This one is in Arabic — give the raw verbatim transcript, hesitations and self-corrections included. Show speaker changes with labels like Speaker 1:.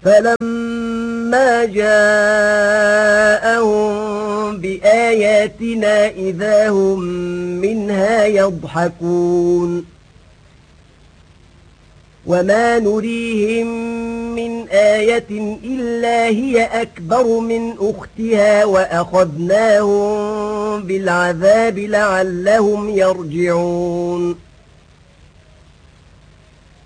Speaker 1: فلما جاءهم بآياتنا إذا هم منها يضحكون وما نريهم من آية إلا هي أكبر من أختها وأخذناهم بالعذاب لعلهم يرجعون